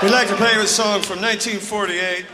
We'd like to play you a song from 1948.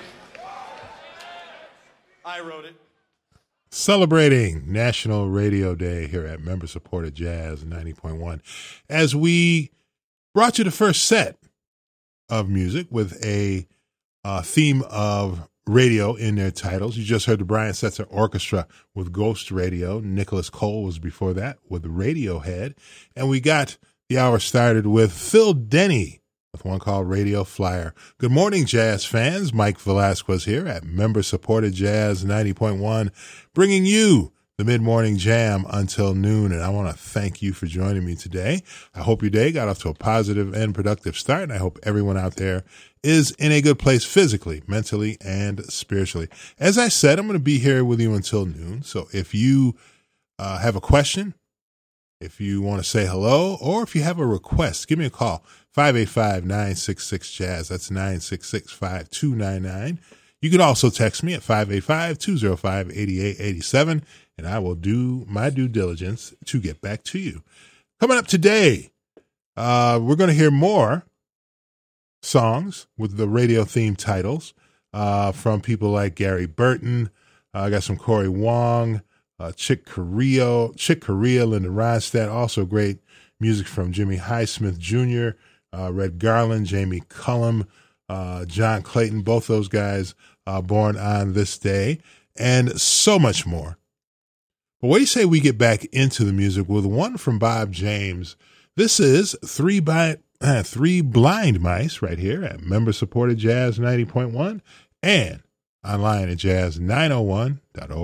I wrote it. Celebrating National Radio Day here at Member Supported Jazz 90.1. As we brought you the first set of music with a theme of radio in their titles. You just heard the Brian Setzer Orchestra with Ghost Radio. Nicholas Cole was before that with Radiohead. And we got the hour started with Phil Denny with one called Radio Flyer. Good morning, jazz fans. Mike Velasquez here at Member Supported Jazz 90.1, bringing you the mid-morning jam until noon. And I want to thank you for joining me today. I hope your day got off to a positive and productive start, and I hope everyone out there is in a good place physically, mentally, and spiritually. As I said, I'm going to be here with you until noon. So if you have a question, if you want to say hello, or if you have a request, give me a call, 585-966-JAZZ. That's 966-5299. You can also text me at 585-205-8887, and I will do my due diligence to get back to you. Coming up today, we're going to hear more songs with the radio theme titles from people like Gary Burton. I got some Corey Wong, Chick Corea, Linda Ronstadt. Also great music from Jimmy Highsmith Jr., Red Garland, Jamie Cullum, John Clayton, both those guys born on this day, and so much more. But what do you say we get back into the music with one from Bob James? This is Three Blind Mice right here at Member Supported Jazz 90.1 and online at jazz901.org.